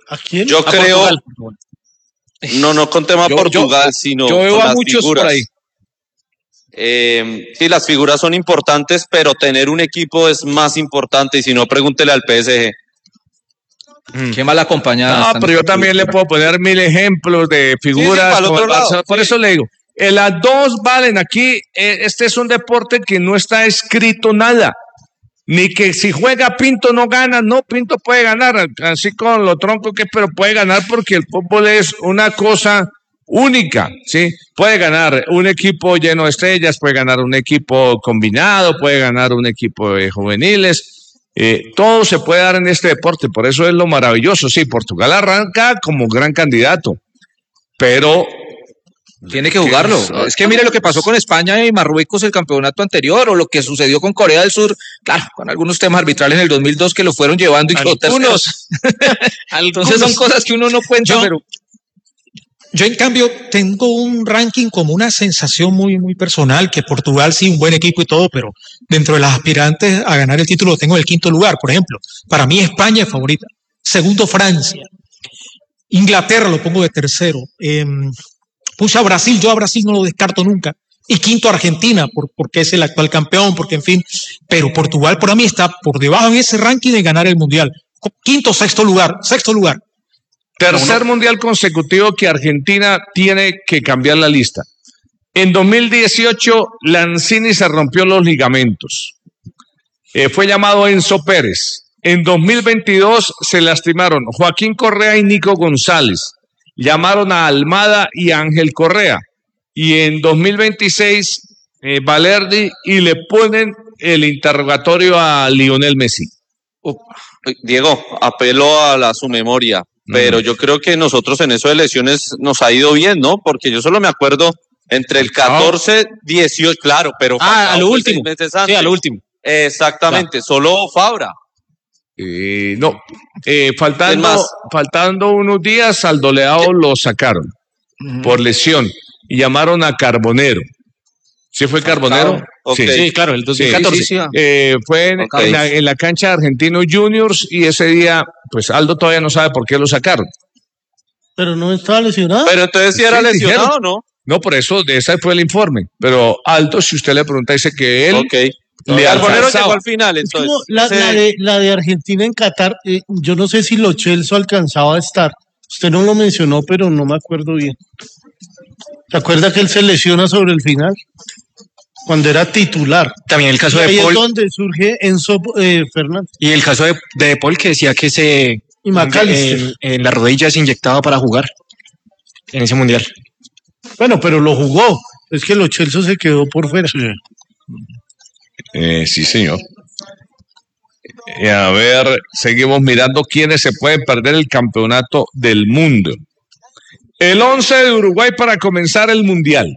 ¿A quién? Yo creo, Portugal. no con tema Portugal, sino yo veo con a las muchos figuras. por ahí. Sí, las figuras son importantes, pero tener un equipo es más importante, y si no, pregúntele al PSG. Qué mal acompañada. No, pero yo también le puedo poner 1000 ejemplos de figuras. para el otro lado, Por eso le digo, las dos valen aquí. Este es un deporte que no está escrito nada. Ni que si juega Pinto no gana. No, Pinto puede ganar, así con lo tronco que es, pero puede ganar porque el fútbol es una cosa única, ¿sí? Puede ganar un equipo lleno de estrellas, puede ganar un equipo combinado, puede ganar un equipo de juveniles. Todo se puede dar en este deporte, por eso es lo maravilloso. Sí, Portugal arranca como gran candidato, pero tiene que jugarlo. Es que mire lo que pasó con España y Marruecos el campeonato anterior, o lo que sucedió con Corea del Sur, claro, con algunos temas arbitrales en el 2002 que lo fueron llevando y Algunos. Entonces son cosas que uno no cuenta, pero... Yo, en cambio, tengo un ranking como una sensación muy, muy personal, que Portugal sí, un buen equipo y todo, pero dentro de las aspirantes a ganar el título tengo el 5º lugar, por ejemplo. Para mí España es favorita. Segundo, Francia. Inglaterra lo pongo de tercero. Puse a Brasil, yo a Brasil no lo descarto nunca. Y 5º, Argentina, porque es el actual campeón, porque en fin. Pero Portugal para mí está por debajo en ese ranking de ganar el Mundial. 5º, sexto lugar. Tercer mundial consecutivo que Argentina tiene que cambiar la lista. En 2018, Lanzini se rompió los ligamentos. Fue llamado Enzo Pérez. En 2022 se lastimaron Joaquín Correa y Nico González. Llamaron a Almada y a Ángel Correa. Y en 2026, Valerdi, y le ponen el interrogatorio a Lionel Messi. Diego, apelo a su memoria. Pero yo creo que nosotros en eso de lesiones nos ha ido bien, ¿no? Porque yo solo me acuerdo entre el 14, 18, claro, pero... a lo último. Sí, a lo último. Exactamente, claro. Solo Fabra. Faltando unos días, al Doleado lo sacaron por lesión y llamaron a Carbonero. ¿Sí fue Carbonero? Okay. Sí, claro, el 2014. Sí. Fue en la cancha de Argentinos Juniors, y ese día, pues Aldo todavía no sabe por qué lo sacaron. Pero no estaba lesionado. Pero entonces sí era lesionado, ¿no? No, por eso, ese fue el informe. Pero Aldo, si usted le pregunta, dice que él... Carbonero llegó al final, entonces. La de Argentina en Qatar, yo no sé si Lo Celso alcanzaba a estar. Usted no lo mencionó, pero no me acuerdo bien. ¿Se acuerda que él se lesiona sobre el final? Cuando era titular. También el caso de Paul. Ahí es donde surge Enzo Fernández. Y el caso de Paul, que decía que en la rodilla se inyectaba para jugar en ese mundial. Bueno, pero lo jugó. Es que Lo Celso se quedó por fuera. Sí, señor. A ver, seguimos mirando quiénes se pueden perder el campeonato del mundo. El 11 de Uruguay para comenzar el mundial.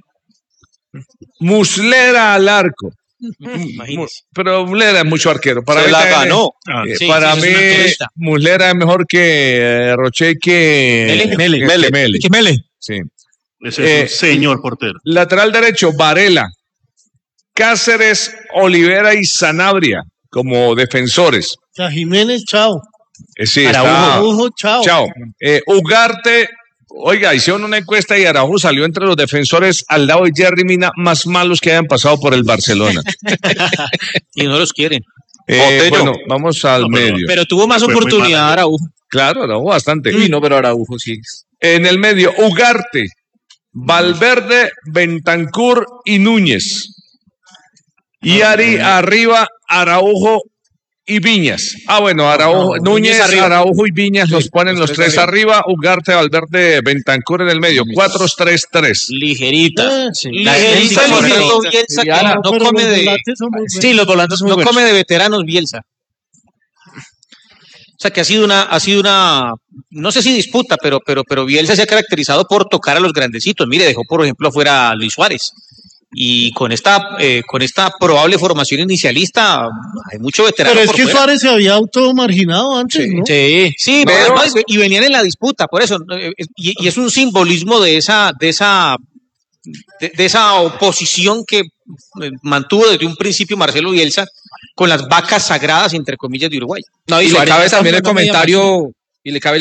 Muslera al arco. Pero Muslera es mucho arquero. Para se mí la ganó. Para mí, Muslera es mejor que Roche, que Mele. Sí. Ese es un señor portero. Lateral derecho, Varela. Cáceres, Olivera y Sanabria como defensores. Jiménez, chao. Sí, Araujo, chao. Ugarte, oiga, hicieron una encuesta y Araujo salió entre los defensores al lado de Jerry Mina más malos que hayan pasado por el Barcelona. Y no los quieren. Bueno, vamos al medio. Pero tuvo más oportunidad Araujo. Claro, Araujo bastante. Pero Araujo sí. En el medio, Ugarte, Valverde, Bentancur y Núñez. Y arriba, Araujo y Viñas. Bueno, Araujo, Núñez, Araujo y Viñas los ponen los tres arriba. Ugarte, Valverde, Bentancur en el medio. 4-3-3. Ligerita. Ligerita. Bielsa, no come de... Sí, los volantes son muy buenos. No come de veteranos Bielsa. O sea que ha sido una, no sé si disputa, pero Bielsa se ha caracterizado por tocar a los grandecitos. Mire, dejó por ejemplo afuera a Luis Suárez. Y con esta probable formación inicialista hay mucho veterano. Pero es que Suárez se había automarginado antes, ¿no? Sí, pero y venían en la disputa, por eso. Y es un simbolismo de esa oposición que mantuvo desde un principio Marcelo Bielsa con las vacas sagradas, entre comillas, de Uruguay. No, y le cabe también el comentario, y le cabe